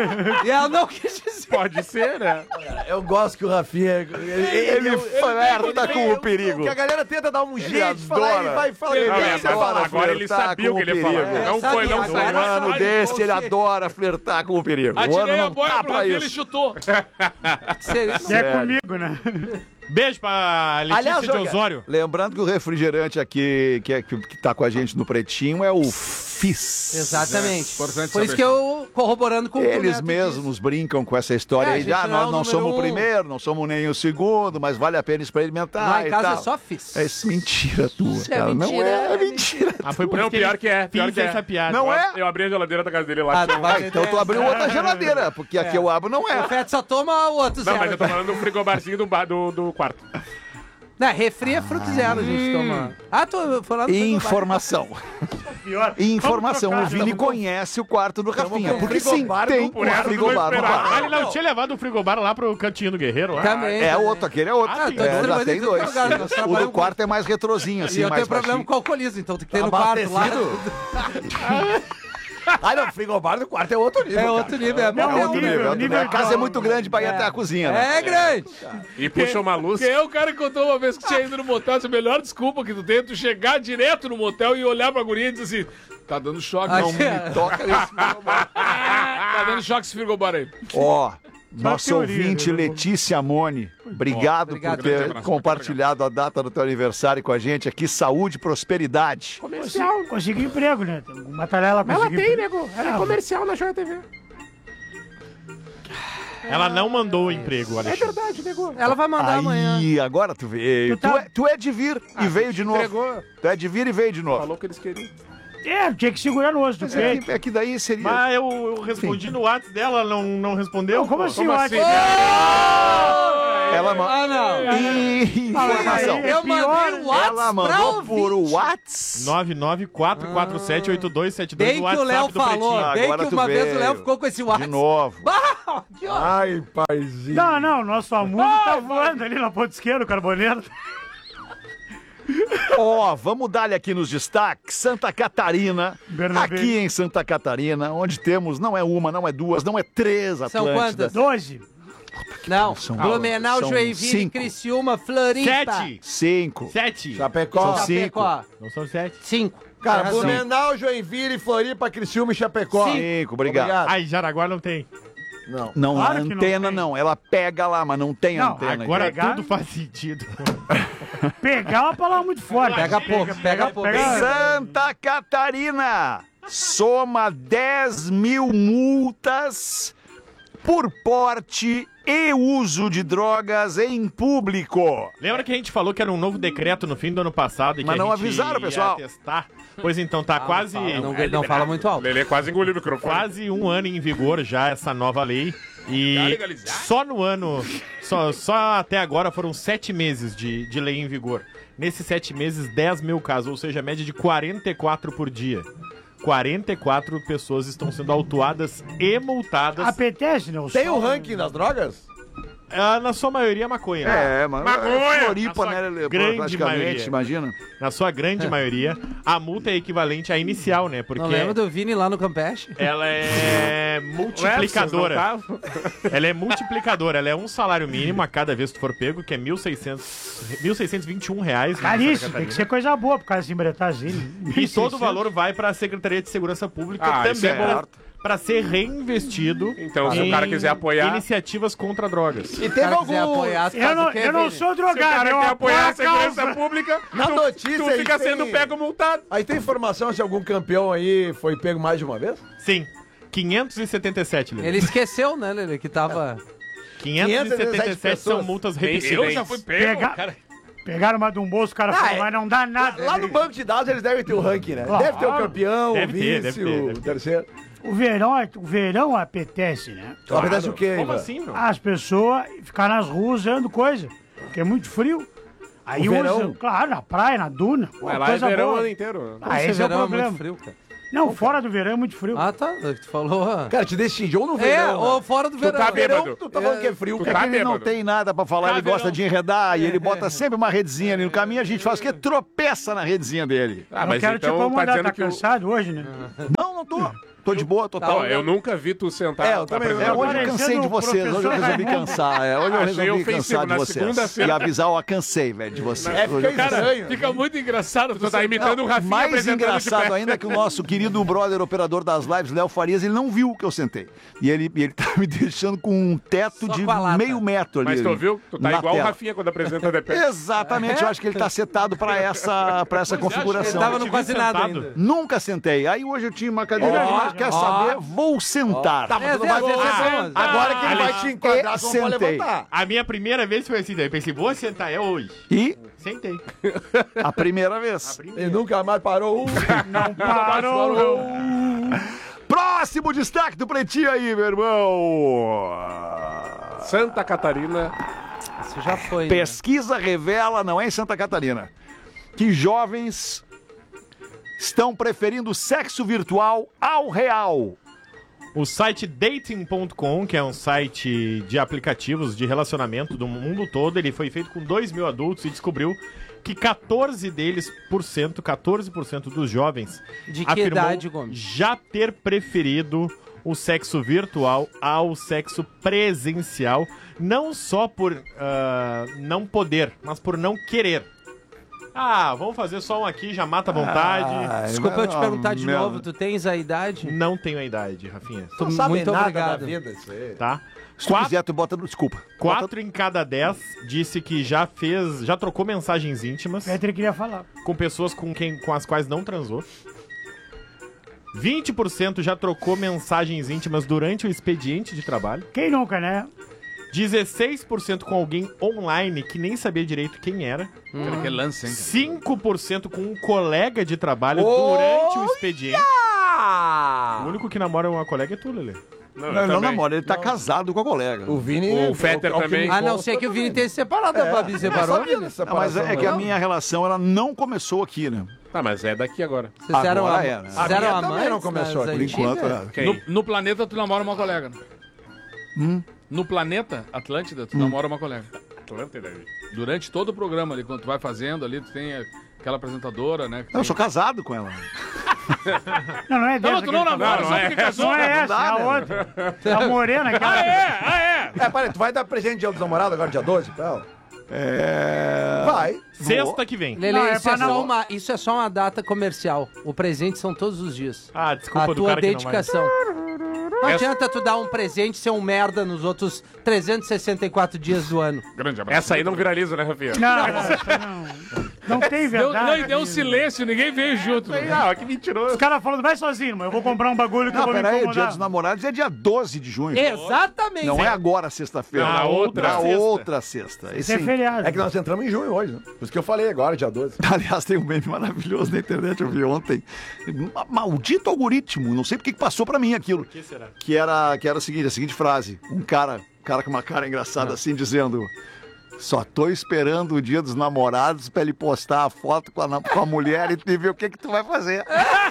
E ela não quis dizer. Pode ser, né? Eu gosto que o Rafinha... Ele flerta com o perigo. Porque a galera tenta dar um Ele jeito de falar, adora. ele vai falar. Ele Mas agora ele flertar sabia o com que ele o falava. perigo. Não foi, não Sabia, foi. Um ano desse, ele adora flertar com o perigo. O ano Atirei a não boia tá pro pra Rafinha, ele isso. chutou. É comigo, né? Beijo pra Letícia Aliás, de Osório. Lembrando que o refrigerante aqui que tá com a gente no Pretinho é o Fizz. Exatamente. Importante Por isso saber. que eu corroborando com o Eles Neto mesmos brincam com essa história É, a aí de, gente não é nós o não número somos o um. primeiro, não somos nem o segundo, mas vale a pena experimentar Lá em e casa tal. é só Fizz. É isso, mentira tua, Isso é cara. Não mentira, é é mentira. Ah, foi por Não, isso que pior ele que é. Pior fez que é. essa piada. Não é? Eu abri a geladeira da casa dele lá. Ah, tinha um- vai Então tu abriu outra geladeira, porque aqui eu abro não O é. Fete só toma o outro Não, zero. mas eu tô falando do frigobarzinho do quarto. Não, refri é fruto zero, a gente toma. Ah, tô falando do Informação. Pior. Informação. O Vamos trocar, Vini conhece o quarto do Rafinha. com Porque sim, frigobar tem por essa um tu frigobar não no esperava. Ah, quarto. ele não tinha levado o frigobar lá pro cantinho do Guerreiro lá? Também. É também. outro, aquele é outro. Ah, tô É, já distribuindo tem em todo dois. lugar, nós O do trabalhamos quarto é mais retrozinho, E assim, eu mais tenho problema baixinho. com alcoolismo, então tem que ter no quarto lá. Ah, não, frigobar do quarto é outro nível. É cara. outro nível, é Não, bom. É outro nível, é outro nível. A casa é igual. muito grande pra ir até a cozinha, né? É grande. E puxa uma luz. Quem é o cara que contou uma vez que tinha ido no motel? Essa é a melhor desculpa que tu tem é tu chegar direto no motel e olhar pra guria e dizer assim: tá dando choque, não. Acho que- Toca nesse frigobar. Tá dando choque esse frigobar aí. Ó, nossa teoria, ouvinte né? Letícia Mone, obrigado Obrigado, por ter grande abraço, compartilhado a data do teu aniversário com a gente aqui. Saúde e prosperidade. Consegui emprego, né? Uma tarefa consegui emprego. nego. Ela é comercial na Joia TV. Ela não mandou o emprego, Alexandre. Verdade, nego. Ela vai mandar amanhã. Aí, agora tu veio. Tu é de vir e veio de novo. Entregou. Tu é de vir e veio de novo. Falou que eles queriam. É, tinha que segurar no osso do Mas peito. é que daí seria... Mas eu respondi no WhatsApp dela, ela não respondeu. Não, como pô? assim, Como WhatsApp? Ela Ah, não. Informação. É Eu pior, mandei um WhatsApp Ela pra mandou por ouvinte. WhatsApp. 994478272 Bem que o WhatsApp Léo do falou. Pretinho. Bem Agora que tu uma vez o veio. Léo ficou com esse De WhatsApp. novo. Ah, que ótimo. Ai, paizinho. Não, nosso amor tá voando ali na ponta esquerda, o carboneiro. Ó, vamos dar-lhe aqui nos destaques. Santa Catarina. Bernabé. Aqui em Santa Catarina, onde temos não é uma, não é duas, não é três São Atlântidas. quantas? 12. Não. São- Blumenau, são Joinville, 5. Criciúma, Floripa. 7. 5. 7. Chapecó. São 5. Chapecó. Não são 7. 5. Cara, Blumenau, Joinville, Floripa, Criciúma e Chapecó. 5, obrigado. Aí, Jaraguá não tem. Não. Não, Claro a que não antena tem. não. Ela pega lá, mas não tem Não, antena. Agora pegar- tudo faz sentido. Pegar é uma palavra muito forte. Pega pouco, pega pouco. Santa Catarina soma 10 mil multas por porte e uso de drogas em público. Lembra que a gente falou que era um novo decreto no fim do ano passado e Mas que não a gente avisaram, ia pessoal. testar? Pois então, tá quase... Não fala muito alto. Lelê quase engoliu o microfone. Quase um ano em vigor já essa nova lei. E só no ano, só até agora foram 7 meses de lei em vigor. Nesses 7 meses, 10 mil casos, ou seja, a média de 44 por dia. 44 pessoas estão sendo autuadas e multadas. Apetece, né? Tem o ranking das drogas? Na sua maioria, maconha. É, mano. Maconha! Floripa, Na sua né, Lelê? grande Praticamente, maioria. imagina. Na sua grande maioria, a multa é equivalente à inicial, né? Porque Não lembra do Vini lá no Campeche? ela é multiplicadora. Ela é multiplicadora. Ela é um salário mínimo a cada vez que tu for pego, que é R$1.621 reais. né, Caríssimo, Santa tem que Catarina. ser coisa boa pro cara se embretar assim. E todo o valor vai para a Secretaria de Segurança Pública isso também é para ser reinvestido Então, se o cara quiser apoiar- iniciativas contra drogas. E Se teve o cara quiser algum... apoiar, tu Eu faz não, o quê, eu não Vini? sou Se o drogado, cara eu quer apoio apoiar a a segurança causa. pública, Na notícia tu aí fica tem- sendo pego multado. Aí tem informação se algum campeão aí foi pego mais de uma vez? Sim. 577, Lelê. Ele esqueceu, né, Lele, que tava... 577 são pessoas. multas Eu repetidas. já fui pego, Pega- cara. Pegaram uma de um bolso, o cara falou, mas não dá nada. Lá no banco de dados eles devem ter o ranking, né? Claro. Deve ter o campeão, Deve o ter, vice, deve ter, o deve ter. terceiro. O verão apetece, né? Acontece o quê, Como Ivan? assim, meu? As pessoas ficar nas ruas usando coisa, porque é muito frio. Aí O verão? usam, claro, na praia, na duna. Mas lá é coisa verão o boa. ano inteiro. Ah, esse é o verão problema. muito frio, cara. Não, fora do verão é muito frio. Ah, tá. Tu falou... Cara, te decide ou no É, verão. ou né? fora do verão. tá Verão, bêbado. tu tá falando que é frio, Tu cara. tá Ele não bêbado. tem nada pra falar, ele gosta de enredar e ele bota sempre uma redezinha ali no caminho, a gente faz o quê? Tropeça na redezinha dele. Ah, não mas quero então te incomodar, tá dizendo tá que o... cansado hoje, né? Não tô. Tô de boa, total. Não, eu nunca vi tu sentar. É, eu também. Hoje eu cansei de vocês, hoje eu resolvi cansar. Hoje eu Achei resolvi ofensivo, cansar de na vocês. segunda-feira. E avisar, ó, cansei, velho, de vocês. É, Hoje eu fica cansei. estranho. Fica muito engraçado. Tu tá imitando o Rafinha Mais apresentando de engraçado pé. ainda que o nosso querido brother operador das lives, Léo Farias, ele não viu que eu sentei. E ele tá me deixando com um teto Só de com a lata. meio metro ali. Mas tu viu? Tu tá na igual o tela. Rafinha quando apresenta de pé. Exatamente, eu acho que ele tá setado pra essa Ele configuração. tava Eu no te quase vi nada sentado. ainda. Nunca sentei. Aí hoje eu tinha uma cadeira, mas quer saber? Vou sentar. Tá, mas tu não vai ver Ah, agora que ele vai te enquadrar, tu não pode sentei. levantar. A minha primeira vez foi assim, daí eu pensei, vou sentar, é hoje. E Sentei. a primeira vez. Ele nunca mais parou. Não parou. Próximo destaque do Pretinho aí, meu irmão. Santa Catarina. Isso já foi. né? Pesquisa revela, não é em Santa Catarina, que jovens estão preferindo sexo virtual ao real. O site dating.com, que é um site de aplicativos de relacionamento do mundo todo, ele foi feito com 2.000 adultos e descobriu que 14% dos jovens De que afirmou idade, Gomes? já ter preferido o sexo virtual ao sexo presencial, não só por não poder, mas por não querer. Ah, vamos fazer só um aqui, já mata a vontade. Desculpa eu te perguntar de merda. novo, tu tens a idade? Não tenho a idade, Rafinha. Não sabe Muito nada obrigado. da vida, isso aí. Tá? Se tu quiser, tu bota no... Desculpa. 4 em cada 10 disse que já trocou mensagens íntimas Petri queria falar. com pessoas com as quais não transou. 20% já trocou mensagens íntimas durante o expediente de trabalho. Quem nunca, né? 16% com alguém online que nem sabia direito quem era. Cara, que lance, hein? 5% com um colega de trabalho durante o expediente. O único que namora uma colega é tu, Lelê. Não, ele não namora, ele tá casado com a colega. O Vini... O Fetter também. A não ser que o Vini tenha se separado, a Babi separou. Vini? Não, mas é que a minha relação, ela não começou aqui, né? Tá, mas é daqui agora. Vocês eram Agora é, né? A Fizeram minha a também mãe? não começou aqui, Por enquanto, né? Quem? No planeta, tu namora uma colega. Né? No planeta Atlântida, tu namora uma colega. Durante todo o programa ali, quando tu vai fazendo ali, tu tem aquela apresentadora, né? Eu sou casado com ela. Não é dessa. Não, tu não que ele tá namora, falando. só porque casou. Não é essa, dá, é a né? outra. É a morena, aquela. É. peraí, tu vai dar presente de dia dos namorados agora, dia 12, pra ela? Vai. Sexta que vem. Lele, Não, é isso, pra é só não- isso é só uma data comercial. O presente são todos os dias. Ah, desculpa A do tua cara que não vai. dedicação. Não adianta tu dar um presente e ser um merda nos outros 364 dias do ano. Grande abraço. Essa aí não viraliza, né, Rafinha? Não tem Deu, verdade. não, e deu um silêncio, ninguém veio junto. Né? Ah, que mentiroso. Os caras falando, vai sozinho, mas eu vou comprar um bagulho que eu Não, vou me peraí, o Dia incomodar. dos Namorados é dia 12 de junho. Exatamente. Não é agora, sexta-feira. Não, na outra Na sexta. outra sexta. Isso é Sim. feriado. É que nós entramos em junho hoje, né? Por isso que eu falei agora, dia 12. Aliás, tem um meme maravilhoso na internet, eu vi ontem. Maldito algoritmo, não sei porque que passou pra mim aquilo. que será? Que era a seguinte frase. Um cara com uma cara engraçada assim, dizendo... Só tô esperando o Dia dos Namorados pra ele postar a foto com a mulher e ver o que tu vai fazer.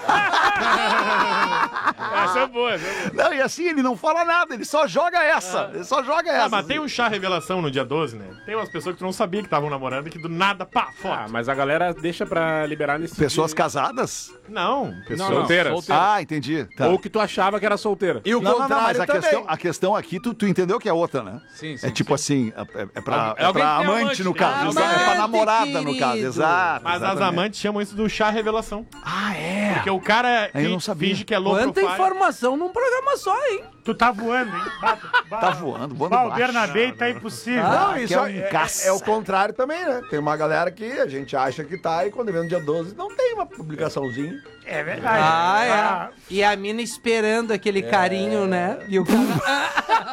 Essa é boa, Não, e assim, ele não fala nada, ele só joga essa. Ele só joga essa. Ah, mas tem um chá revelação no dia 12, né? Tem umas pessoas que tu não sabia que estavam namorando e que do nada, pá, foto. Ah, mas a galera deixa pra liberar nesse Pessoas dia. casadas? Não, pessoas... Solteiras. Ah, entendi. Tá. Ou que tu achava que era solteira. E o Não, contrário mas também. a questão aqui, tu entendeu que é outra, né? Sim, sim. É tipo assim, é pra Alguém pra que tem amante, amante, no né? caso. Amante, É pra namorada, no caso. querido. Exato. Mas as exatamente. amantes chamam isso do chá revelação. Ah, é? Porque o cara Eu não sabia. finge que é low Quanta profile. informação num programa só, hein? Tu tá voando, hein? Tá voando O baixo. Bernabé tá impossível. Não, que isso é um é, caça. é o contrário também, né? Tem uma galera que a gente acha que tá e quando vem no dia 12 não tem uma publicaçãozinha. É verdade. Ah, é. E a mina esperando aquele carinho, né? E o cara...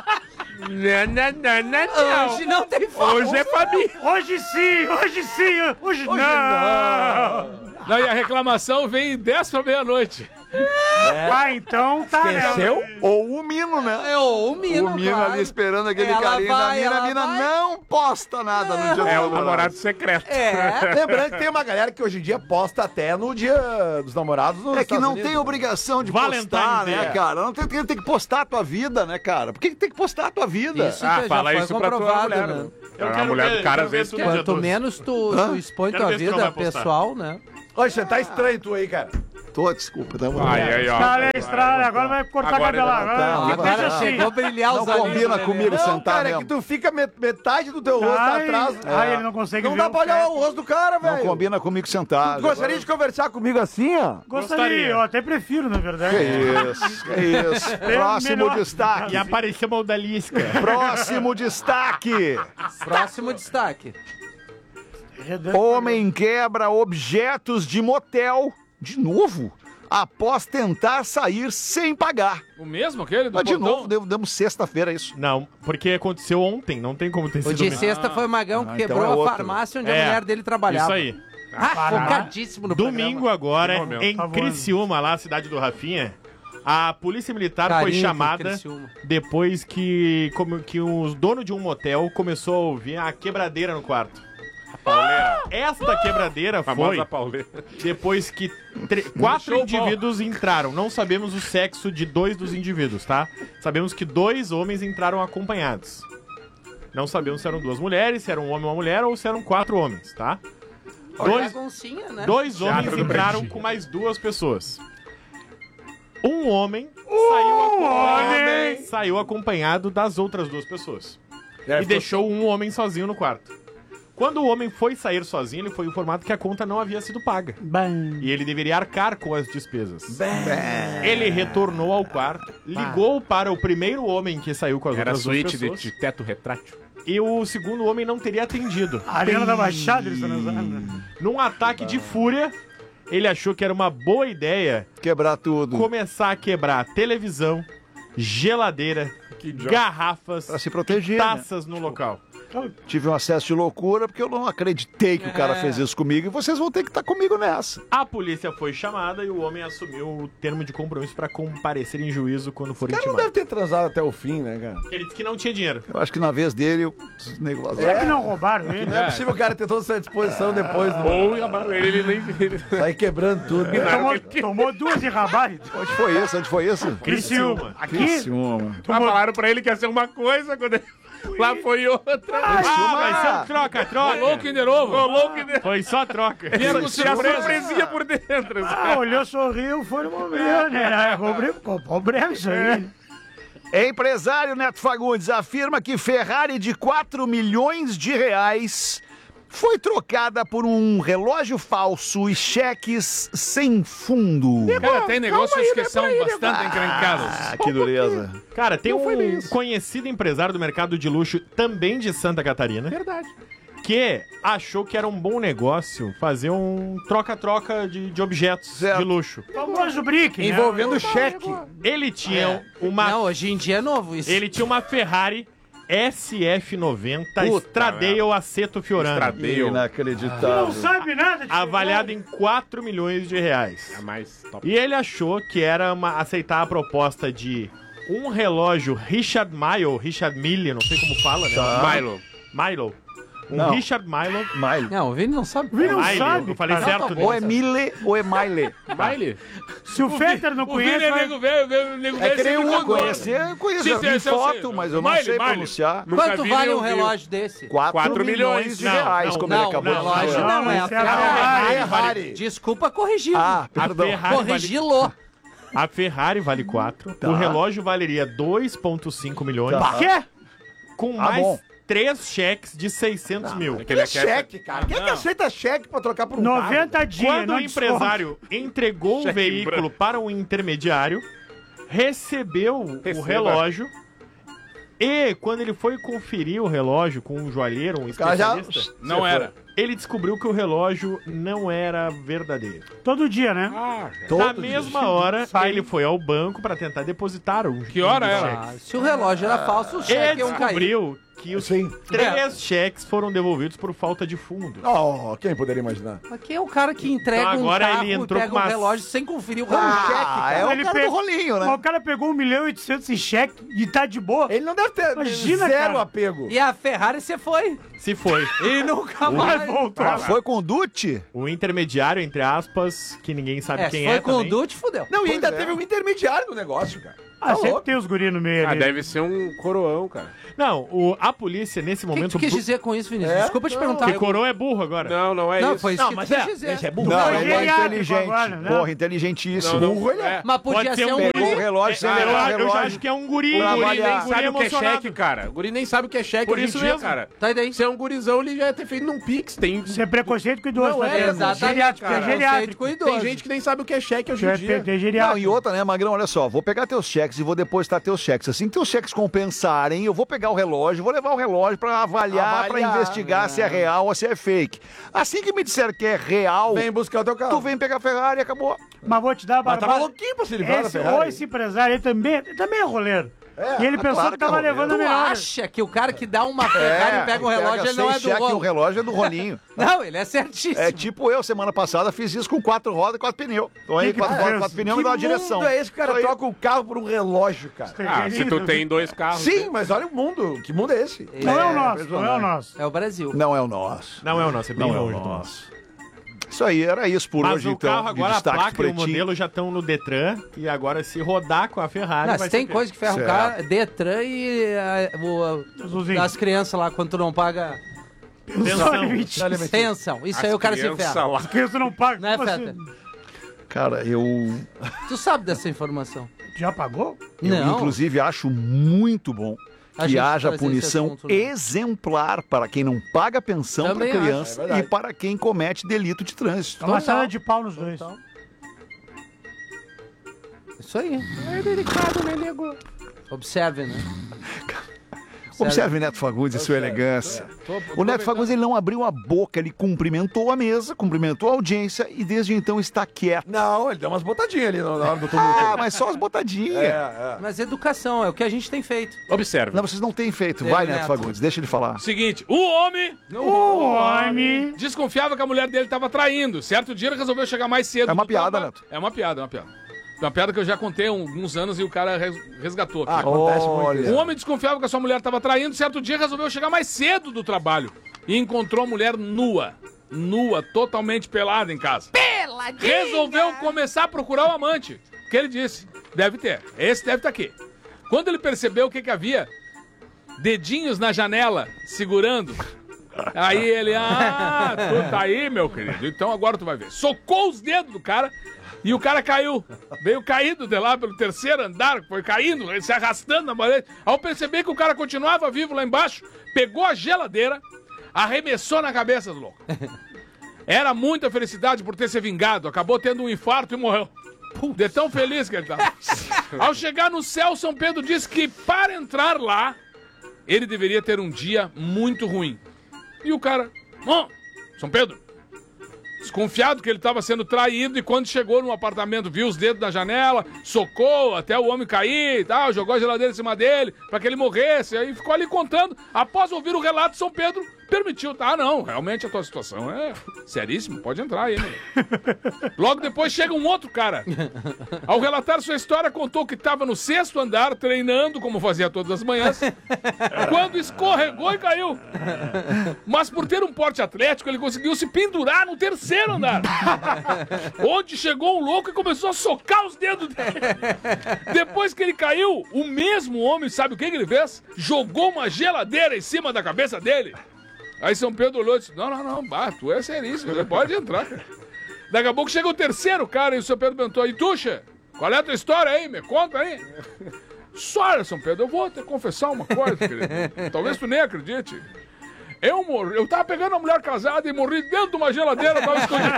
Hoje não tem foto. Hoje é Fabi. Hoje sim, hoje não. Não, e a reclamação vem 10 pra meia-noite. Ah, então tá, né? Esqueceu? Ou o Mino, né? É o Mino, O Mino claro. ali esperando aquele Ela carinho da vai, mina. A ela mina vai. não posta nada no dia É dos o namorado secreto. É. Lembrando que tem uma galera que hoje em dia posta até no dia dos namorados nos É que Estados não Unidos. tem obrigação de Valentine's postar, Day. né, cara? Não tem que postar a tua vida, né, cara? Por que tem que postar a tua vida? Isso Ah, já fala foi isso pra tua comprovado, mulher, né? né? Eu A quero mulher ver- do cara, quero às ver vezes, tudo dia Quanto 12. menos tu expõe Quero tua ver se tu não vida vai postar. pessoal, né? Hoje você tá estranho tu aí, cara. Tô, desculpa. Tá bom. Aí, ó. Estrada, agora vai cortar Agora cabelo. ele Agora deixa assim. Chegou a brilhar Não os olhos. combina né, comigo Não, sentar cara, é mesmo. que tu fica metade do teu rosto Ai, atrás. ai, ele não consegue Não ver dá o pra olhar teto. o rosto do cara, Não velho. combina comigo sentar. Tu gostaria de conversar comigo assim, ó? Gostaria, eu até prefiro, na verdade. Que isso. Próximo melhor. destaque. E apareceu uma odalisca. Próximo destaque. Próximo destaque. Homem quebra objetos de motel, de novo, após tentar sair sem pagar. O mesmo aquele do Mas de portão? novo, demos sexta-feira isso. Não, porque aconteceu ontem, não tem como ter O sido de mesmo. sexta foi o Magão que então quebrou é a outro. farmácia onde a É, mulher dele trabalhava. Isso aí. Ah, focadíssimo no Domingo programa. agora, Que momento. em Tá voando. Criciúma, lá, a cidade do Rafinha, a polícia militar Carinho foi por chamada Criciúma. depois que os donos de um motel começou a ouvir a quebradeira no quarto. Pauleira. Esta quebradeira Famosa foi pauleira. depois que 4 indivíduos entraram. Não sabemos o sexo de 2 dos indivíduos, tá? Sabemos que 2 homens entraram acompanhados. Não sabemos se eram 2 mulheres, se era um homem e uma mulher ou se eram 4 homens, tá? Dois Baguncinha, né? 2 homens Teatro do entraram Pretinho. com mais 2 pessoas. Um homem saiu acompanhado das outras 2 pessoas. E deixou um homem sozinho no quarto. Quando o homem foi sair sozinho, ele foi informado que a conta não havia sido paga. Bam. E ele deveria arcar com as despesas. Ele retornou ao quarto, ligou para o primeiro homem que saiu com as Era outras 2 suíte pessoas. de teto retrátil. E o segundo homem não teria atendido. A Arena da Baixada, eles estão usando. Num ataque de fúria, ele achou que era uma boa ideia Quebrar tudo. começar a quebrar televisão, geladeira, garrafas, Pra se proteger, né? taças no local. Tive um acesso de loucura porque eu não acreditei que o cara fez isso comigo e vocês vão ter que estar comigo nessa. A polícia foi chamada e o homem assumiu o termo de compromisso para comparecer em juízo quando for O cara não intimado. deve ter transado até o fim, né, cara? Ele disse que não tinha dinheiro. Eu acho que na vez dele, o nego vazou. Será que não roubaram ele? Não é possível o cara ter toda essa disposição depois do... Ou ele nem... sair quebrando tudo. Tomou 2 de rabai. Onde foi isso? Onde foi isso? Criciúma. Aqui? Criciúma. Falaram pra ele que ia ser uma coisa, quando ele... lá foi outra. Vai ser um troca-troca. Rolou o Kinder Ovo. Rolou o que deu. Foi só troca. Vieram com Tinha surpresa. surpresinha por dentro. Olhou, sorriu, foi no momento, né? Problema isso aí. Empresário Neto Fagundes afirma que Ferrari de 4 milhões de reais foi trocada por um relógio falso e cheques sem fundo. Cara, tem negócios que são bastante encrencados. Ah, que dureza. Cara, tem um conhecido empresário do mercado de luxo, também de Santa Catarina. Verdade. Que achou que era um bom negócio fazer um troca-troca de objetos Certo. de luxo. O famoso brick, né? Envolvendo cheque. Ele tinha uma Não, hoje em dia é novo isso. Ele tinha uma Ferrari SF90 Puta Stradale Aceto Fiorano, Stradale. Não Inacreditável. sabe nada de avaliada em 4 milhões de reais. É mais top. E ele achou que era aceitar a proposta de um relógio Richard Mille, não sei como fala, né? Milo. Não. Richard Milo. Miley. Não, o Vini não sabe. Vini não Mile, sabe. eu falei cara. certo, né? Ou é Mille ou é Miley. Baile? Se o Fetter não O Vini conhece, é vai... nego velho, nego É velho. que nem sempre um concorda. conhecer, eu conheço, Sim, já vi sim, eu foto, sei. mas eu não Miley, sei Miley. pronunciar. Nunca Quanto vi, vale nem um ouvi. relógio desse? 4 milhões de Não, reais, não, como ele Não, acabou de relógio dizer. não, é a esse é a Ferrari. Ferrari. Desculpa corrigi-lo. Ah, A perdão. Ferrari, Corrigi-lo. a Ferrari vale 4. O relógio valeria 2,5 milhões. Tá. Quê? Com Tá mais bom. 3 cheques de 600 mil. Aquele Que aqui é cheque, cara? Quem é que aceita cheque pra trocar por um carro? 90 dias, Quando não o empresário entregou o Cheque veículo para um intermediário, recebeu o Receba. relógio e quando ele foi conferir o relógio com um joalheiro, um cara já- especialista, Não era. ele descobriu que o relógio não era verdadeiro. Todo dia, né? Na mesma hora, Sai. ele foi ao banco para tentar depositar um Que hora um era? cheque. Ah, se o relógio era falso, o Ele cheque iam cair. descobriu que os Sim. 3 cheques foram devolvidos por falta de fundo. Oh, quem poderia imaginar? Mas quem é o cara que entrega Então agora um carro ele e entrou pega com um uma- relógio sem conferir o relógio? Ah, é o Ele cara pega- do rolinho, Mas né? o cara pegou 1.800.000 em cheque e tá de boa. Ele não deve ter Imagina, zero cara. apego. E a Ferrari você foi. Se foi. E nunca Vai mais. voltar. Ah, foi com o Dutti? O intermediário, entre aspas, que ninguém sabe É, quem se foi é com o também. Dutti, fudeu. Não, e ainda Pois é. teve um intermediário no negócio, cara. Ah, sempre tem os guris no meio ali. deve ser um coroão, cara. Não, a polícia, nesse O que momento... tu quis dizer com isso, Vinícius? Desculpa te perguntar. Que coroa é burro agora. Não é Não, isso. foi isso que tu quis dizer. Esse é burro. Não, Foi ele é geriátrico inteligente. agora, né? Porra, inteligentíssimo. Burro ele é. Mas podia Pode ser ser um um... Pegou o relógio sem Eu, levar o eu já relógio. acho que é um guri. O guri avaliar. nem sabe o que é emocionado. cheque, cara. O guri nem sabe o que é cheque Por hoje em isso dia, mesmo. cara. Tá daí. Se é um gurizão, ele já ia ter feito num Pix. Tem Isso é preconceito com idoso. Não tá é, vendo? exatamente, Geriátrico, cara. é geriátrico. Com idoso. Tem gente que nem sabe o que é cheque hoje em dia. Tem Não, geriátrico. e outra, né, Magrão, olha só, vou pegar teus cheques e vou depositar teus cheques. Assim que teus cheques compensarem, eu vou pegar o relógio, vou levar o relógio pra avaliar, pra investigar se é real ou se é fake. Assim que me disser que é real, Vem buscar o teu carro. tu vem pegar a Ferrari e acabou. Mas vou te dar a Mas barbada. tava louquinho pra se livrar da Esse, Ferrari. ou esse empresário aí também é roleiro. E ele pensou claro que que é tava roleiro. levando a Tu melhor. acha que o cara que dá uma Ferrari e pega um relógio, ele não é do cheque, o rolo? relógio é do rolinho. Não, ele é certíssimo. É tipo eu, semana passada, fiz isso com 4 rodas e 4 pneus. Então aí, Que 4 tu rodas, fez? 4 pneus me dá uma direção. mundo é esse que o cara Isso aí. troca o carro por um relógio, cara? Ah, se tu tem 2 carros. Sim, mas olha o mundo. Que mundo é esse? Não é o nosso, não é o nosso. É o Brasil. Não é o nosso. Não é o nosso, é bem Não é o longe do nosso. nosso. Isso aí, era isso por Mas hoje, o então. carro de agora, a destaque placa e o pretinho. modelo já estão no Detran. E agora, se rodar com a Ferrari, Não, vai se tem ser coisa que ferra o Certo. cara, Detran e Azulzinho. as crianças lá, quando tu não paga pensão. pensão. Isso aí o cara se ferra. lá. Porque você não paga. Não é, Como Feta? assim? Cara, eu Tu sabe dessa informação? Já pagou? Não. inclusive acho muito bom A que gente haja trazer esse punição assunto, né? exemplar para quem não paga pensão para Também acho, criança é verdade. e para quem comete delito de trânsito. Uma Total. salada de pau nos dois. Total. Isso aí. É delicado, né, nego? Observe, né? Observe Neto Fagundes e sua elegância. O Neto Fagundes ele não abriu a boca, ele cumprimentou a mesa, cumprimentou a audiência e desde então está quieto. Não, ele deu umas botadinhas ali na hora do tumulto. Ah, mas só as botadinhas. Mas educação é o que a gente tem feito. Observe. Não, vocês não têm feito. É, Vai, Neto. Neto Fagundes, deixa ele falar. Seguinte, o homem O homem. desconfiava que a mulher dele estava traindo. Certo dia ele resolveu chegar mais cedo. É uma do piada, trabalho. Neto. É uma piada, é uma piada. É uma piada que eu já contei há alguns anos e o cara resgatou aqui. Ah, acontece muito Olha. isso. O homem desconfiava que a sua mulher estava traindo. Certo dia resolveu chegar mais cedo do trabalho e encontrou a mulher nua. Nua, totalmente pelada em casa. Peladinha! Resolveu começar a procurar o amante. O que ele disse? Deve ter. Esse deve estar aqui. Quando ele percebeu o que havia, dedinhos na janela, segurando. Aí ele, tu tá aí, meu querido. Então agora tu vai ver. Socou os dedos do cara e o cara caiu. Veio caído de lá pelo 3º andar, foi caindo, ele se arrastando na parede. Ao perceber que o cara continuava vivo lá embaixo, pegou a geladeira, arremessou na cabeça do louco. Era muita felicidade por ter se vingado. Acabou tendo um infarto e morreu. De tão feliz que ele tava. Ao chegar no céu, São Pedro disse que para entrar lá, ele deveria ter um dia muito ruim. E o cara, São Pedro, desconfiado que ele estava sendo traído, e quando chegou no apartamento, viu os dedos na janela, socou até o homem cair e tal, jogou a geladeira em cima dele para que ele morresse, aí ficou ali contando. Após ouvir o relato, São Pedro permitiu. Não, realmente a tua situação é seríssima, pode entrar aí, né? Logo depois chega um outro cara. Ao relatar sua história, contou que estava no 6º andar, treinando, como fazia todas as manhãs, quando escorregou e caiu. Mas por ter um porte atlético, ele conseguiu se pendurar no 3º andar, onde chegou um louco e começou a socar os dedos dele. Depois que ele caiu, o mesmo homem, sabe o que ele fez? Jogou uma geladeira em cima da cabeça dele. Aí São Pedro olhou e disse, não, tu é seríssimo, você pode entrar, cara. Daqui a pouco chega o 3º cara e o São Pedro perguntou, e Tuxa, qual é a tua história aí? Me conta aí. Olha, São Pedro, eu vou te confessar uma coisa, querido. Talvez tu nem acredite. Eu tava pegando uma mulher casada e morri dentro de uma geladeira, tava escondido.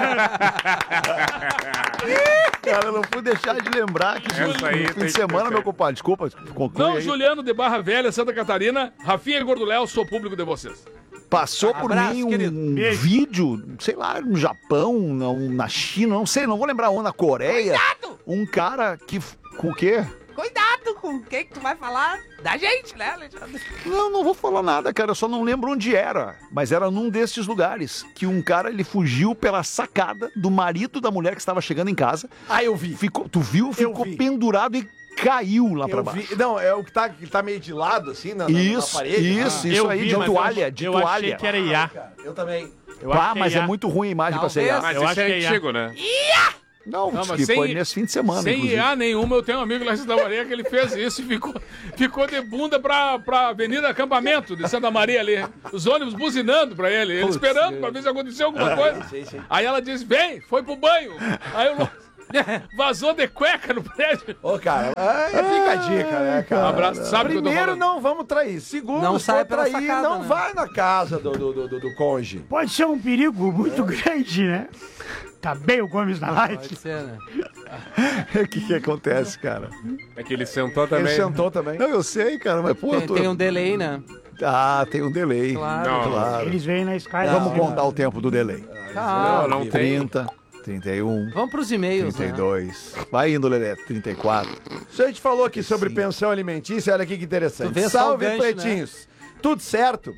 Cara, eu não fui deixar de lembrar que Essa aí no tem fim de que semana, ter. meu compadre, desculpa, conclui Não, aí. Juliano de Barra Velha, Santa Catarina, Rafinha e Gordoléu, sou público de vocês. Passou por Abraço, mim querido. um vídeo, sei lá, no Japão, na China, não sei, não vou lembrar onde, na Coreia. Cuidado! Um cara que... Com o quê? Cuidado com o que tu vai falar da gente, né, Alexandre? Não vou falar nada, cara, eu só não lembro onde era. Mas era num desses lugares que um cara, ele fugiu pela sacada do marido da mulher que estava chegando em casa. Ah, eu vi. Tu viu? Ficou vi. pendurado e caiu lá pra Eu baixo. vi. Não, é o que tá meio de lado, assim, na Isso, parede. isso Eu aí, vi, de mas toalha, eu achei que era IA. Cara, eu também. Eu acho que Mas é IA. muito ruim a imagem pra ser Talvez. IA. Mas Eu isso acho é que é antigo, né? Não, Não, diz mas que foi nesse fim de semana, Sem inclusive. IA nenhuma, eu tenho um amigo lá em Santa Maria que ele fez isso e ficou de bunda pra Avenida Acampamento de Santa Maria ali. Os ônibus buzinando pra ele esperando pra ver se aconteceu alguma coisa. Aí ela disse, vem, foi pro banho. Aí eu vazou de cueca no prédio. Ô, cara, fica a dica, né, cara? Um abraço, sabe o que eu tô Primeiro, falando? não vamos trair. Segundo, Não se sai for pela trair, sacada, não né? vai na casa do cônjuge. Pode ser um perigo muito grande, né? Tá bem o Gomes na live. Pode ser, né? O que acontece, cara? É que ele sentou também. Ele sentou também. Não, eu sei, cara, mas pô... Tem um delay, né? Ah, tem um delay. Claro. Não, Claro. Eles vêm na Sky. Vamos contar o tempo do delay. Calma. não tem. 30, 31, Vamos pros e-mails, né? 32. Vai indo, Lelé. 34. Se a gente falou aqui sobre pensão alimentícia, olha aqui que Tu interessante. vê só o Salve, gancho, pretinhos. Tudo certo?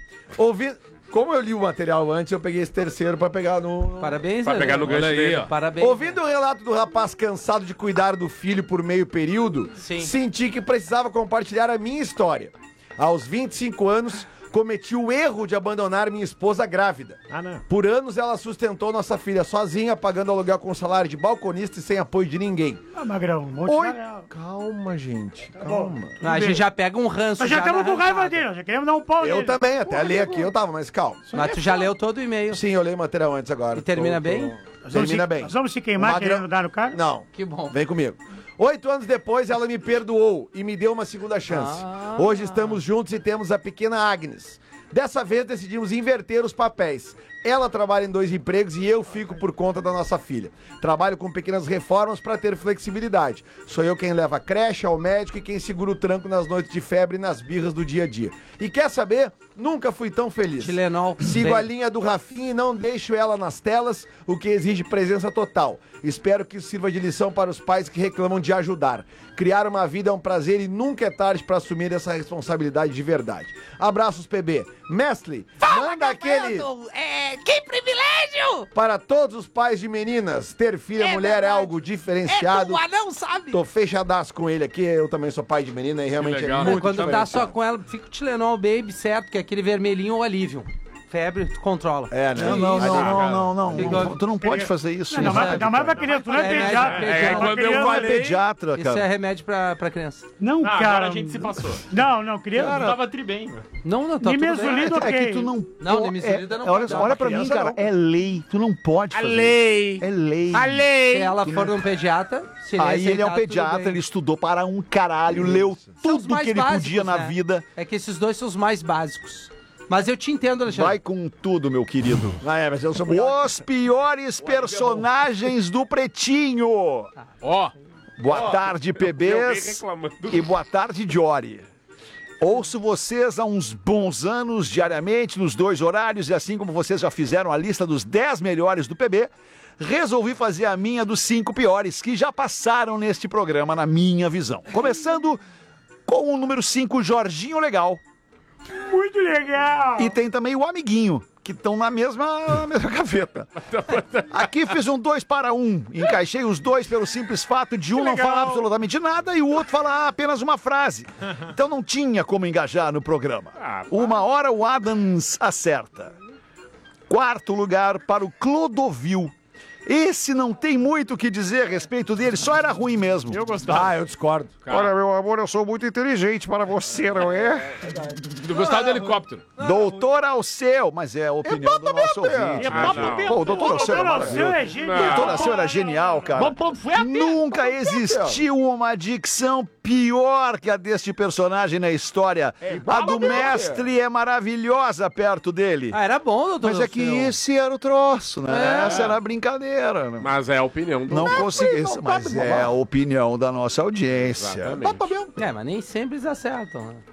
Como eu li o material antes, eu peguei esse terceiro pra pegar no... Parabéns, Pra Lelê. pegar no gancho Olha aí, dele. ó. Parabéns. Ouvindo o relato do rapaz cansado de cuidar do filho por meio período, Sim. senti que precisava compartilhar a minha história. Aos 25 anos, cometi o erro de abandonar minha esposa grávida. Ah, não. Por anos, ela sustentou nossa filha sozinha, pagando aluguel com salário de balconista e sem apoio de ninguém. Ah, Magrão, um monte Oi. de real. Calma, gente, bom. calma. A gente já pega um ranço. Nós já estamos com raiva arrancada. dele, nós já queremos dar um pau Eu nele. também, até li aqui, eu tava, mas calma. Mas tu já leu todo o e-mail. Sim, eu leio o material antes agora. E termina bem? Nós vamos Termina se- bem. Nós vamos se queimar Magrão- querendo dar no cara? Não. Que bom. Vem comigo. 8 anos depois, ela me perdoou e me deu uma segunda chance. Hoje estamos juntos e temos a pequena Agnes. Dessa vez decidimos inverter os papéis. Ela trabalha em 2 empregos e eu fico por conta da nossa filha. Trabalho com pequenas reformas para ter flexibilidade. Sou eu quem leva a creche ao médico e quem segura o tranco nas noites de febre e nas birras do dia a dia. E quer saber? Nunca fui tão feliz. Tilenol. Sigo Bem. a linha do Rafinha e não deixo ela nas telas, o que exige presença total. Espero que isso sirva de lição para os pais que reclamam de ajudar. Criar uma vida é um prazer e nunca é tarde para assumir essa responsabilidade de verdade. Abraços, PB. Mestre, manda aquele... Que privilégio! Para todos os pais de meninas, ter filha mulher é verdade. algo diferenciado. O anão sabe. Tô fechadaço com ele aqui, eu também sou pai de menina e realmente legal, é né? muito Quando tá diferenciado. só com ela, fica o Tilenol Baby, certo? Que é aquele vermelhinho ou alívio. Febre, tu controla. É, né? Não. Tu não pode fazer isso. Não, mas ainda mais pra criança, tu não é É, pediatra. é, Uma quando eu criança- Não é falei- pediatra, Isso cara. é remédio pra criança. Não, Ah, cara. agora a gente se passou. Não, criança. Tava tri bem, velho. Não, tá Nem tudo mesmo bem. lido, ok. É que tu não... Não, pô- Nemisolida não olha, pode dar olha pra pra mim, criança, cara. não. É lei. Tu não pode fazer lei. isso. É lei. A lei. Se ela for num pediatra, se ele Aí ele é um aceitar, tudo pediatra, bem. ele estudou para um caralho, leu São os tudo mais que ele básicos, podia na né? vida. É que esses dois são os mais básicos. Mas eu te entendo, Alexandre. Vai com tudo, meu querido. Ah, é, mas eu sou Os piores personagens do Pretinho. Ó, Boa tarde, Alguém PBs. reclamando. E boa tarde, Diori. Ouço vocês há uns bons anos, diariamente, nos 2 horários, e assim como vocês já fizeram a lista dos 10 melhores do PB, resolvi fazer a minha dos 5 piores, que já passaram neste programa, na minha visão. Começando com o número 5, Jorginho Legal. Muito legal. E tem também o Amiguinho, que estão na mesma gaveta. Aqui fiz um 2 para 1. Encaixei os dois pelo simples fato de um não falar absolutamente nada e o outro falar apenas uma frase. Então não tinha como engajar no programa. Uma hora o Adams acerta. 4º lugar para o Clodovil. Esse não tem muito o que dizer a respeito dele, só era ruim mesmo. Eu gostava. Ah, eu discordo. Olha, meu amor, eu sou muito inteligente para você, não é? eu gostava do helicóptero. Doutor Alceu, mas é a opinião do nosso ouvinte. não. Pô, o doutor Alceu era Doutor Alceu maravilhoso. é O genial. doutor Alceu era genial, cara. Nunca existiu uma dicção pior que a deste personagem na história. A do mestre é maravilhosa perto dele. Ah, era bom, doutor. Mas é que esse era o troço, né? Essa era a brincadeira. Né? Mas é a opinião do... Não consegui, mas é a opinião da nossa audiência. Exatamente. É, mas nem sempre eles acertam. Né?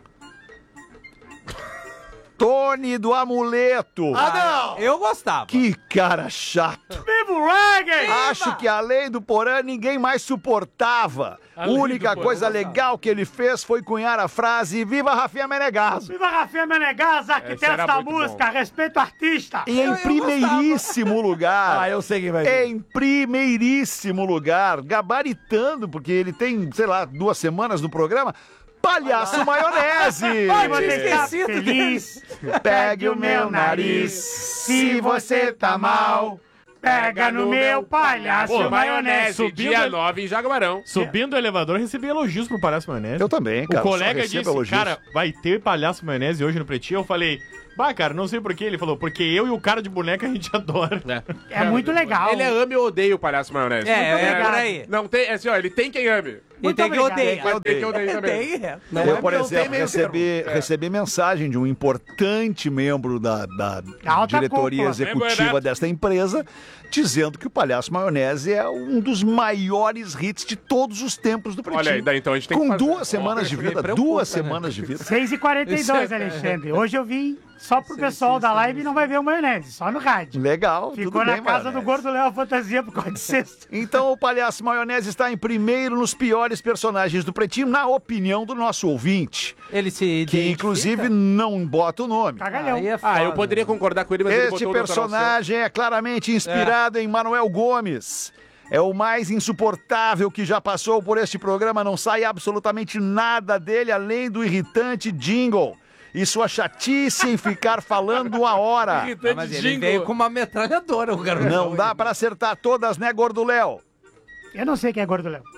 Tony do Amuleto. Eu gostava. Que cara chato. Viva o reggae! Acho que além do Porã, ninguém mais suportava. A Além única do Porã, coisa legal que ele fez foi cunhar a frase Viva Rafinha Menegaso. Viva Rafinha Menegas, arquiteto era da muito música, respeito ao artista. E em primeiríssimo lugar, Ah, eu sei quem vai vir. em primeiríssimo lugar, gabaritando, porque ele tem, sei lá, 2 semanas no programa, Palhaço Maionese. Ai, você tá feliz. Pegue o meu nariz, se você tá mal. Pega no meu palhaço Pô, maionese. Subindo dia 9 em Jaguarão. Subindo o elevador, recebi elogios pro Palhaço Maionese. Eu também, cara. O colega só recebo disse, elogios. cara, vai ter Palhaço Maionese hoje no Pretinho? Eu falei, bah, cara, não sei porquê. Ele falou, porque eu e o cara de boneca a gente adora. É muito legal. Ele ame ou odeia o Palhaço Maionese. É por aí. Não tem, assim, ó, ele tem quem ame. E tem que odeia. Tem quem odeia também. Eu, por exemplo, recebi mensagem de um importante membro da Alta diretoria cúpula. executiva desta empresa, dizendo que o Palhaço Maionese é um dos maiores hits de todos os tempos do Pretinho. Olha aí, daí então a gente tem que Com fazer. 2 semanas de vida, preocupa, 2 né? semanas de vida. 6h42, Alexandre. Hoje eu vim só pro pessoal da live e não vai ver o maionese, só no rádio. Legal, Ficou tudo na bem, casa do Maionese. Gordo Léo Fantasia por causa de sexta. Então o Palhaço Maionese está em primeiro nos piores personagens do Pretinho, na opinião do nosso ouvinte, Ele se que identifica? inclusive não bota o nome. Cagalhão. Aí é Ah, foda. eu poderia concordar com ele, mas ele Este botou o Dr. Alceu. personagem é claramente inspirado em Manuel Gomes. É o mais insuportável que já passou por este programa. Não sai absolutamente nada dele além do irritante jingle e sua chatice em ficar falando a hora. Ah, mas ele veio com uma metralhadora, o garoto. Não dá para acertar todas, né, Gordo Léo? Eu não sei quem é Gordo Léo.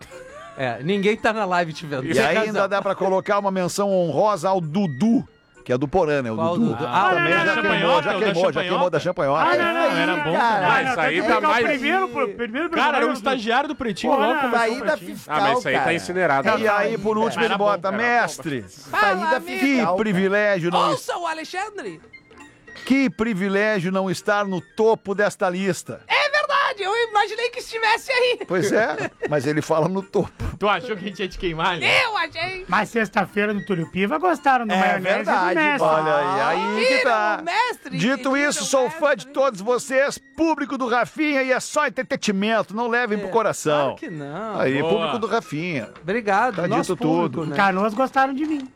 Ninguém tá na live te vendo. E ainda dá para colocar uma menção honrosa ao Dudu, que é do Porã, né? O Qual Dudu. Dudu? Também não, já não, queimou, não, já não, queimou, da já queimou da champanhota. Era bom. Ah, isso aí tá mais... Primeiro Cara, era o programa estagiário do Pretinho. Porra, logo começou o Saída Pretinho. fiscal, Ah, mas isso aí tá cara. incinerado. E aí, por último, ele Era bom, bota, era bom. mestre, Saída que fiscal. privilégio não Ouça o Alexandre. Que privilégio não estar no topo desta lista. É verdade, eu imaginei que estivesse aí. Pois é, mas ele fala no topo. Tu achou que a gente ia te queimar ali? Eu achei. Mas sexta-feira no Túlio Piva gostaram do maionese verdade, e do mestre. Olha aí que tá. Viram o mestre? Dito Viram isso, o sou mestre? fã de todos vocês, público do Rafinha, e é só entretenimento, não levem pro coração. Claro que não. Aí, Boa. público do Rafinha. Obrigado. Tá nosso dito tudo. público, Em né? Canoas gostaram de mim.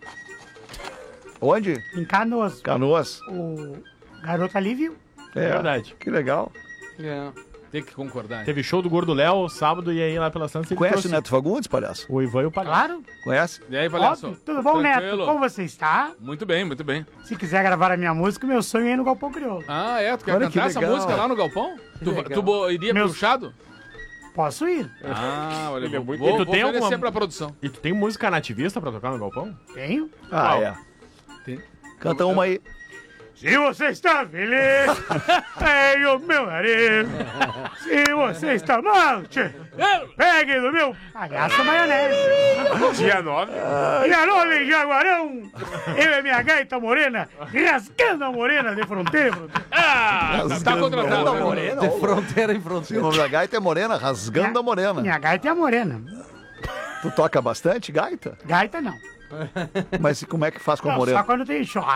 Onde? Em Canoas. Canoas. O garoto ali viu. É, Verdade. que legal. É. Tem que concordar. Teve show do Gordo Léo sábado e aí lá pela Santa ele Conhece o trouxe Neto Fagundes, palhaço? o Ivan e o Palhaço. Claro. Conhece? E aí, Palhaço? Óbvio. Tudo bom, Tranquilo? Neto? Como você está? Muito bem, muito bem. Se quiser gravar a minha música, meu sonho é ir no Galpão Crioulo. Ah, é? Tu quer Olha que cantar essa legal. música lá no Galpão? legal. Tu iria Meus- puxado? Posso ir. Ah, olha, Ele é vou, muito- vou, E tu vou tem oferecer alguma- pra produção. E tu tem música nativista pra tocar no galpão? Tenho. Ah, Qual? é. Tem. Canta uma aí. Se você está feliz, pegue o meu nariz. Se você está mal, pegue do meu palhaço maionese. Dia 9. Dia 9 em Jaguarão, eu e minha gaita morena, rasgando a morena de fronteira. Ah, tá contratado. né? Morena, De ó. fronteira em O fronteira. nome da gaita é Morena, rasgando a morena. Minha gaita é a morena. Tu toca bastante gaita? Gaita não. Mas como é que faz com a Não, morena? só quando tem show.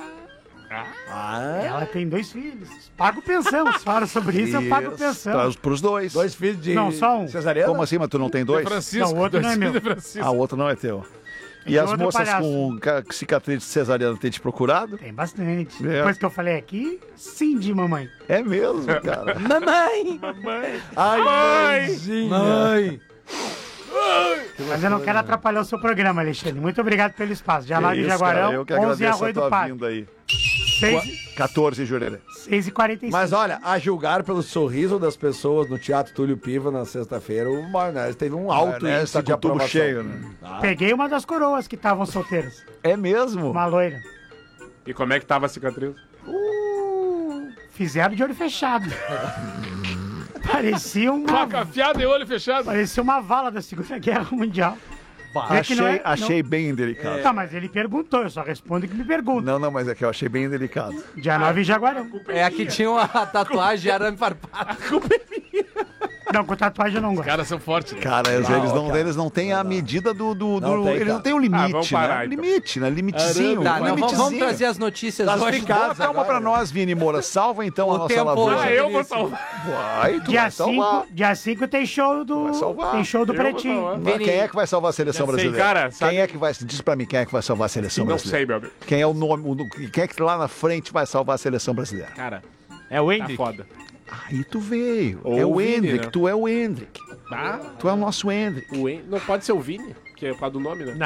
Ela tem 2 filhos. Pago pensão. Se fala sobre isso, eu pago pensão. Pros dois. 2 filhos de Não, só um. cesariana? Como assim, mas tu não tem dois? Francisco. Não, o outro não é dois meu. filhos de Francisco. Ah, o outro não é teu. E de as outro moças palhaço. com cicatriz cesariana têm te procurado? Tem bastante. É. Depois que eu falei aqui, sim de mamãe. É mesmo, cara. Mamãe! Ai, mãezinha. Mãe! Mas eu não quero atrapalhar o seu programa, Alexandre. Muito obrigado pelo espaço. Já lá de Isso, Jaguarão, cara, eu que 11 em agradeço a Arroio do tua Parque. vinda aí. 6 Jurerê. 6h45. Mas olha, a julgar pelo sorriso das pessoas no Teatro Túlio Piva na sexta-feira, o Maionese teve um alto Maionese índice tá de com o tubo aprovação. cheio, né? Peguei uma das coroas que estavam solteiras. É mesmo? Uma loira. E como é que tava a cicatriz? Fizeram de olho fechado. Parecia Faca afiada e olho fechado. Parecia uma vala da Segunda Guerra Mundial. É que não Achei bem delicado. Tá, mas ele perguntou, eu só respondo o que me pergunta. Não, mas é que eu achei bem delicado. Dia 9 em Jaguarão. É a que tinha uma tatuagem de arame farpado. Não, com tatuagem eu não Os gosto. caras são fortes, né? Cara, eles não têm a medida do. Não tem, eles cara. não têm o limite, vamos parar, né? então. Limite, né? Limitezinho. Tá, um não, vamos limitezinho. trazer as notícias hoje. Classificadas. Bota uma pra nós, Vini Moura. Salva então O a nossa tempo lavoura. hoje. eu vou salvar. Vai, tu vai salvar. Dia 5 tem show do. Vai salvar. Tem show do Eu vou Pretinho. salvar. Mas quem é que vai salvar a seleção Já sei, brasileira? cara, sabe- Quem é que vai. Diz pra mim quem é que vai salvar a seleção Não brasileira. sei, meu amigo. Quem é o nome. Quem é que lá na frente vai salvar a seleção brasileira? Cara, É o Tá Hendrick. foda. Aí tu veio. Ou é o o Vini, Hendrick, né? tu é o Hendrick. Ah, Tu é o nosso Hendrick. não pode ser o Vini, que é por causa do nome, né? Não.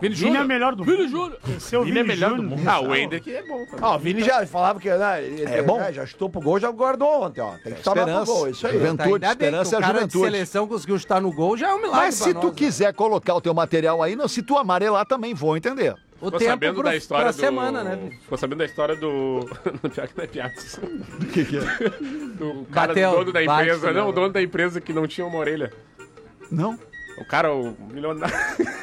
Vini é melhor do mundo. Vini Júnior. Seu Vini é melhor do mundo. Ah, o Ender que é bom. Também. Ó, o Vini já falava que ele bom. já chutou pro gol, já guardou ontem, ó. Tem que tomar pro Esperança. gol, isso aí. Juventude, Ainda bem que esperança é o a cara de juventude. seleção conseguiu chutar no gol, já é um milagre Mas pra se nós, tu né? quiser colocar o teu material aí, não, se tu amarelar também vou entender. O Ficou tempo sabendo da história pra do... semana, né? Ficou sabendo da história do... Pior que não é piada. O que é? Do cara, Bateu, do dono da bate, empresa. Não, né? o dono da empresa que não tinha uma orelha. Não? O cara, o milionário...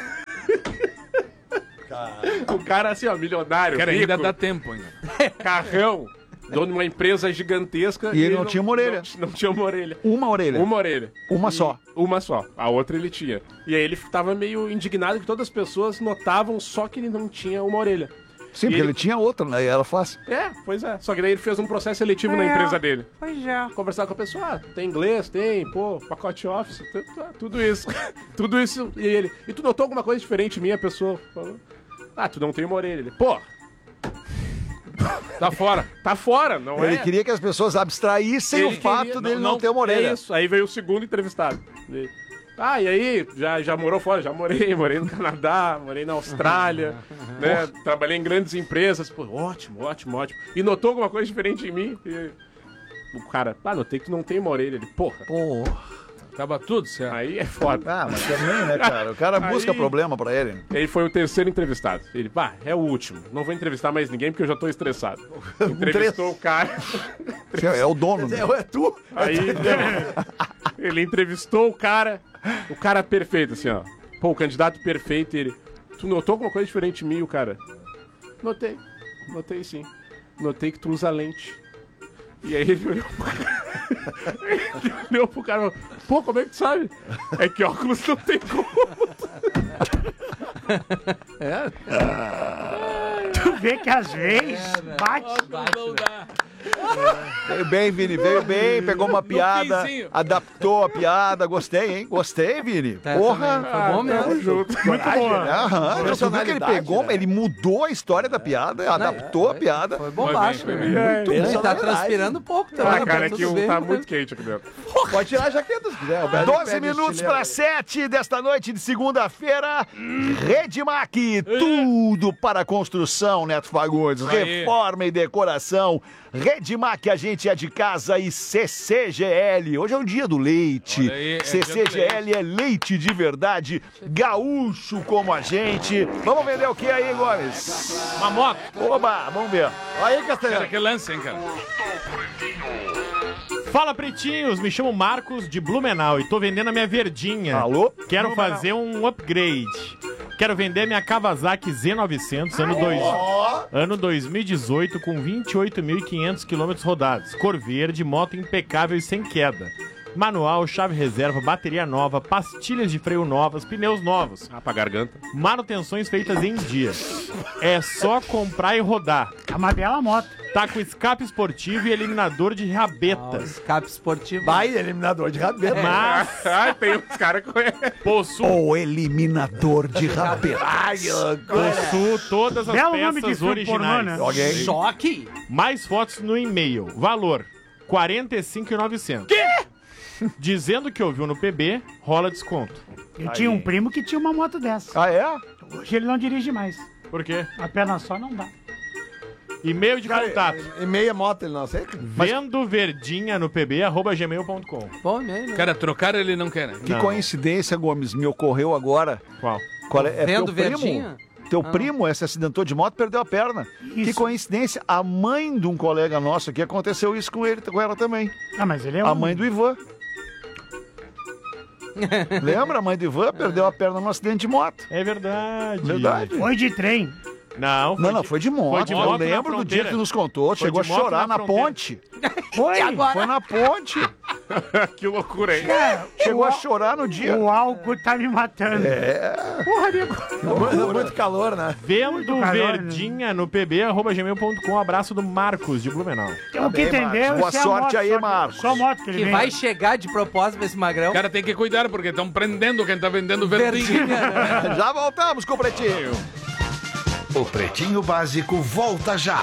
O cara, assim, ó, milionário, Cara, rico, ainda dá tempo ainda. carrão, dono de uma empresa gigantesca. E ele não tinha uma orelha. Não tinha uma orelha. Uma orelha. Uma orelha. Uma só. Uma só. A outra ele tinha. E aí ele tava meio indignado que todas as pessoas notavam só que ele não tinha uma orelha. Sim, E porque ele- ele tinha outra, né? E era fácil. É, pois é. Só que daí ele fez um processo seletivo na empresa dele. Pois é. Conversar com a pessoa, ah, tem inglês, tem, pô, pacote office, tudo isso. Tudo isso. E ele, e tu notou alguma coisa diferente em mim? A pessoa falou, ah, tu não tem uma orelha. Ele, pô, Tá fora. tá fora, não Ele é? queria que as pessoas abstraíssem o fato queria- dele não ter uma orelha. É isso. Aí veio o segundo entrevistado. Ele, ah, e aí, já morou fora? Já morei no Canadá, morei na Austrália, né? Trabalhei em grandes empresas. Pô, ótimo. E notou alguma coisa diferente em mim? E o cara, notei que tu não tem uma orelha. Ele, porra. Tava tudo certo. Aí é foda. Ah, mas também, né, cara? O cara busca Aí- problema pra ele. Ele foi o terceiro entrevistado. Ele, é o último. Não vou entrevistar mais ninguém porque eu já tô estressado. Entrevistou o cara. É o dono. né? É tu? Aí ele entrevistou o cara perfeito, assim, ó. Pô, o candidato perfeito, ele. Tu notou alguma coisa diferente em mim, o cara? Notei sim. Notei que tu usa lente. E aí ele olhou pro cara. Ele olhou pro cara e falou, pô, como é que tu sabe? É que óculos não tem como. Tu vê que às vezes bate. Não dá. Veio bem, Vini, veio bem, pegou uma piada, finzinho. adaptou a piada. Gostei, hein? Gostei, Vini. É, Porra. também. Foi bom mesmo. Junto. Muito boa. Aham, tu viu que ele Personalidade, pegou, né? ele mudou a história da piada, adaptou a piada. Foi bombacho. Foi bem, né? bem. Ele tá transpirando pouco também. Ah, cara, mas é que tudo o bem, tá né? muito quente aqui dentro. Pode tirar a jaqueta se quiser. O Brasil 12 pede minutos chinelo. para 7 desta noite de segunda-feira. Redmac, tudo para construção, Neto Fagundes. Aí. Reforma e decoração. Redmac, a gente é de casa e CCGL. Hoje é o dia do leite. Olha aí, é dia do CCGL é leite de verdade, gaúcho como a gente. Vamos vender o que aí, Gomes? Uma moto. Oba, vamos ver. Aí, Cara, Castelhano. que lance, hein, cara. Fala, pretinhos, me chamo Marcos de Blumenau e tô vendendo a minha verdinha. Alô? Quero fazer um upgrade. Quero vender minha Kawasaki Z900 ano 2018 com 28.500 km rodados. Cor verde, moto impecável e sem queda. Manual, chave reserva, bateria nova, pastilhas de freio novas, pneus novos. Ah, pra garganta. Manutenções feitas em dia. É só comprar e rodar. É uma bela moto. Tá com escape esportivo e eliminador de Ah, o rabeta. escape esportivo. Vai, eliminador de rabeta. Mas Ah, tem uns caras com ele. possuo O eliminador de rabeta. Possuo todas as Belo nome de peças filme originais. pornô, né? Choque. Mais fotos no e-mail. Valor: 45.900. Quê? Dizendo que ouviu no PB, rola desconto. Eu tinha um primo que tinha uma moto dessa. Ah, é? Hoje ele não dirige mais. Por quê? A perna só não dá. E-mail de contato. E meia moto ele não aceita? Vendo verdinha no pb @gmail.com. Bom mesmo. Cara, trocar ele não quer, né? Que Não. coincidência, Gomes, me ocorreu agora. Qual? Qual é? É Vendo teu primo? verdinha? Teu primo se acidentou de moto e perdeu a perna. Que Isso. coincidência. A mãe de um colega nosso aqui aconteceu isso com ele, com ela também. Ah, mas ele é A mãe do Ivan. Lembra? A mãe do Ivan perdeu a perna num acidente de moto. É verdade. Verdade. Foi de trem. Não, Não, foi de moto. Foi de Eu moto na lembro do dia fronteira. que nos contou. Foi Chegou a de moto chorar na na fronteira. ponte. Foi. Foi na ponte. Que loucura aí. Chegou a chorar no dia. O álcool tá me matando. Porra, nego. Muito calor, né? Vendo calor, verdinha no pb@gmail.com. Abraço do Marcos de Blumenau. O que entendeu? Boa isso é a sorte moto, aí, só- Marcos. Só moto que ele Que vem. vai chegar de propósito pra esse magrão. O cara tem que cuidar, porque estão prendendo quem tá vendendo verdinho. Verdinha, né? Já voltamos com o Pretinho. O Pretinho Básico volta já.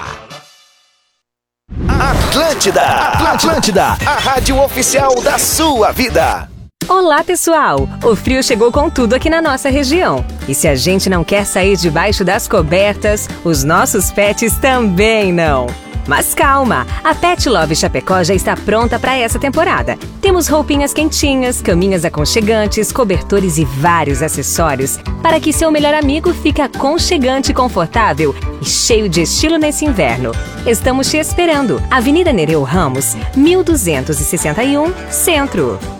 Atlântida, a rádio oficial da sua vida. Olá, pessoal! O frio chegou com tudo aqui na nossa região. E se a gente não quer sair debaixo das cobertas, os nossos pets também não. Mas calma, a Pet Love Chapecó já está pronta para essa temporada. Temos roupinhas quentinhas, caminhas aconchegantes, cobertores e vários acessórios para que seu melhor amigo fique aconchegante e confortável e cheio de estilo nesse inverno. Estamos te esperando. Avenida Nereu Ramos, 1261, Centro.